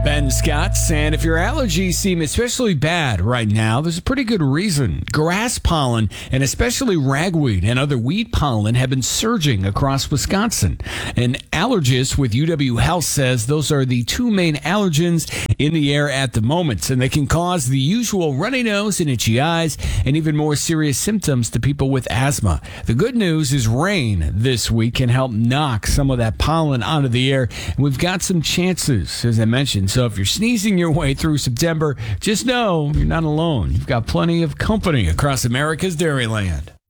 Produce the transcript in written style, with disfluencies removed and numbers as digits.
Ben Scott, and if your allergies seem especially bad right now, there's a pretty good reason. Grass pollen, and especially ragweed and other weed pollen, have been surging across Wisconsin. An allergist with UW Health says those are the two main allergens in the air at the moment, and they can cause the usual runny nose and itchy eyes and even more serious symptoms to people with asthma. The good news is rain this week can help knock some of that pollen out of the air, and we've got some chances, as I mentioned. So if you're sneezing your way through September, just know you're not alone. You've got plenty of company across America's Dairyland.